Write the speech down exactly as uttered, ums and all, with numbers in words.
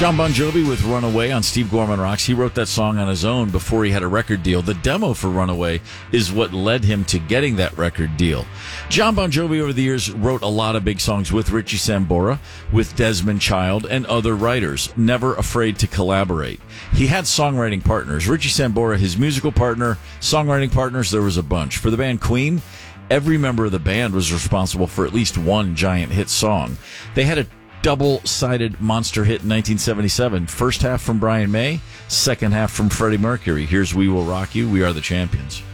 John Bon Jovi with Runaway on Steve Gorman Rocks. He wrote that song on his own before he had a record deal. The demo for Runaway is what led him to getting that record deal. John Bon Jovi over the years wrote a lot of big songs with Richie Sambora, with Desmond Child, and other writers, never afraid to collaborate. He had songwriting partners. Richie Sambora, his musical partner, songwriting partners, there was a bunch. For the band Queen, every member of the band was responsible for at least one giant hit song. They had a double-sided monster hit in nineteen seventy-seven. First half from Brian May, second half from Freddie Mercury. Here's We Will Rock You, We Are the Champions.